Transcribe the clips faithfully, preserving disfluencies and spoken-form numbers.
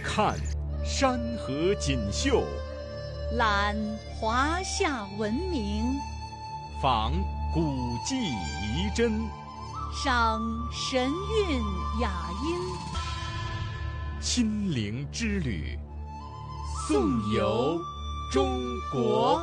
看山河锦绣， 览华夏文明， 访古迹遗珍， 赏神韵雅音。 亲临之旅，颂游中国。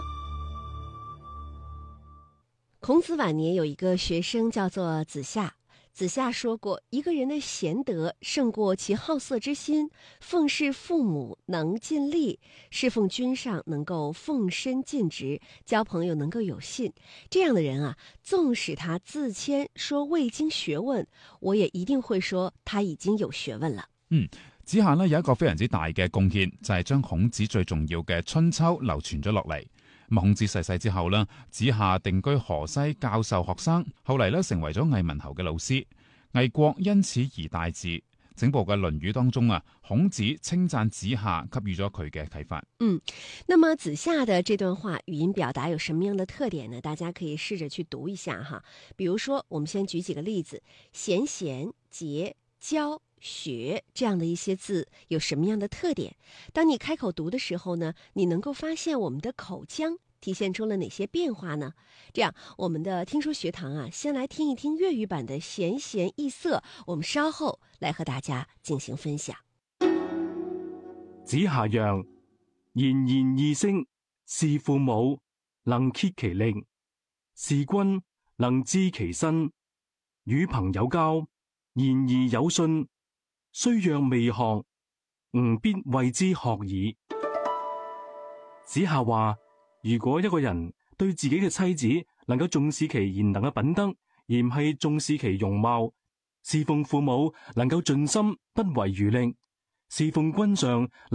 孔子晚年有一个学生叫做子夏，子夏说过，一个人的贤德胜过其好色之心，奉事父母能尽力，侍奉君上能够奉身尽职，交朋友能够有信。这样的人啊，纵使他自谦说未经学問，我也一定會說他已經有學問了。 嗯，子夏呢有一個非常之大嘅貢獻，就係將孔子最重要嘅春秋流傳咗落嚟。孔子逝世之後呢，子夏定居河西教授學生，後嚟呢成為咗魏文侯嘅老師，魏國因此而大治。整部嘅《論語》當中啊，孔子稱讚子夏，給予咗佢嘅啟發。 嗯，那麼子夏的這段話語音表達有什麼樣的特點呢？大家可以試着去讀一下哈。比如說，我們先舉幾個例子：賢賢、節、教、學這樣的一些字有什麼樣的特點？當你開口讀的時候呢，你能夠發現我們的口腔體現出了哪些變化呢？這樣，我們的聽說學堂啊，先來聽一聽粵語版的閒閒易色，我們稍後來和大家進行分享。 子夏曰：賢賢易色，事父母能竭其力，事君能致其身，與朋友交，言而有信，雖若未學，吾必謂之學矣。子夏話，如果一個人對自己嘅妻子能夠重視其賢能嘅品德，而唔係重視其容貌；侍奉父母能夠盡心不遺餘力；侍奉君上